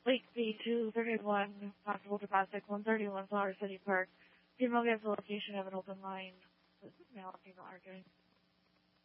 Lake B231, possible deposit 131 Flower City Park. Female gives the location of an open line. Male and female arguing.